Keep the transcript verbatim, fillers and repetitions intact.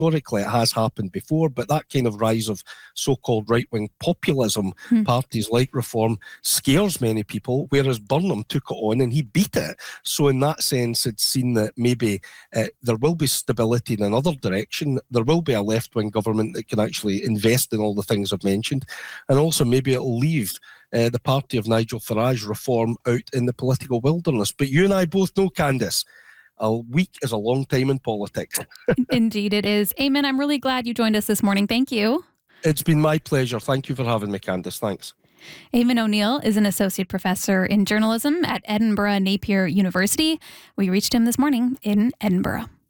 historically it has happened before, but that kind of rise of so-called right-wing populism, Hmm. parties like Reform, scares many people, whereas Burnham took it on and he beat it. So in that sense, it's seen that maybe uh, there will be stability in another direction. There will be a left-wing government that can actually invest in all the things I've mentioned, and also maybe it'll leave uh, the party of Nigel Farage, Reform, out in the political wilderness. But you and I both know, Candice, a week is a long time in politics. Indeed it is. Eamon, I'm really glad you joined us this morning. Thank you. It's been my pleasure. Thank you for having me, Candice. Thanks. Eamon O'Neill is an associate professor in journalism at Edinburgh Napier University. We reached him this morning in Edinburgh.